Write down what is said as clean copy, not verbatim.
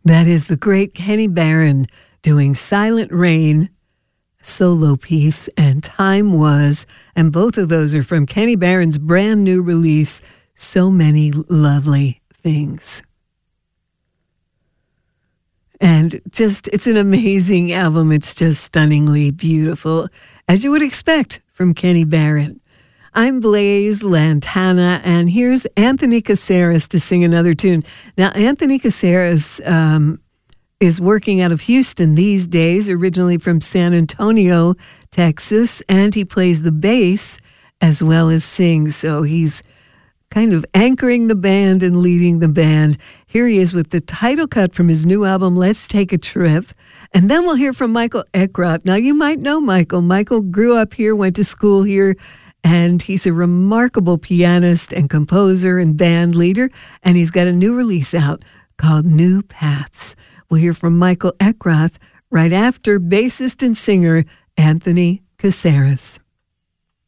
That is the great Kenny Barron doing Silent Rain, solo piece, and Time Was. And both of those are from Kenny Barron's brand new release, So Many Lovely Things. And just, it's an amazing album. It's just stunningly beautiful, as you would expect from Kenny Barron. I'm Blaise Lantana, and here's Anthony Caceres to sing another tune. Now, Anthony Caceres is working out of Houston these days, originally from San Antonio, Texas, and he plays the bass as well as sings. So he's kind of anchoring the band and leading the band. Here he is with the title cut from his new album, Let's Take a Trip. And then we'll hear from Michael Eckroth. Now, you might know Michael. Michael grew up here, went to school here, and he's a remarkable pianist and composer and band leader. And he's got a new release out called New Paths. We'll hear from Michael Eckroth right after bassist and singer Anthony Caceres.